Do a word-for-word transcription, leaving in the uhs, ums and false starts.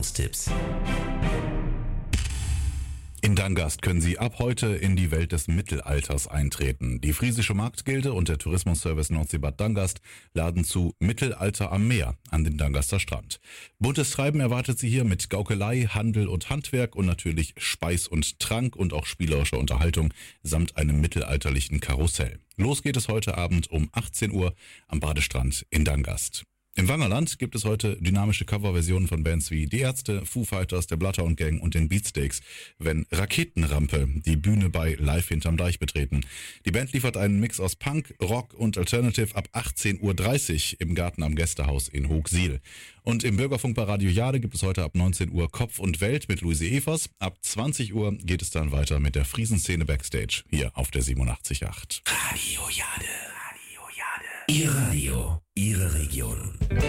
Ernährungstipps. In Dangast können Sie ab heute in die Welt des Mittelalters eintreten. Die Friesische Marktgilde und der Tourismusservice Nordseebad Dangast laden zu Mittelalter am Meer an den Dangaster Strand. Buntes Treiben erwartet Sie hier mit Gaukelei, Handel und Handwerk und natürlich Speis und Trank und auch spielerische Unterhaltung samt einem mittelalterlichen Karussell. Los geht es heute Abend um achtzehn Uhr am Badestrand in Dangast. Im Wangerland gibt es heute dynamische Coverversionen von Bands wie Die Ärzte, Foo Fighters, der Bloodhound Gang und den Beatsteaks, wenn Raketenrampe die Bühne bei Live hinterm Deich betreten. Die Band liefert einen Mix aus Punk, Rock und Alternative ab achtzehn Uhr dreißig im Garten am Gästehaus in Hoogsiel. Und im Bürgerfunk bei Radio Jade gibt es heute ab neunzehn Uhr Kopf und Welt mit Luise Evers. Ab zwanzig Uhr geht es dann weiter mit der Friesenszene Backstage hier auf der siebenundachtzig Komma acht. Radio Jade. Radio Jade. Ihr Radio, Ihre Region.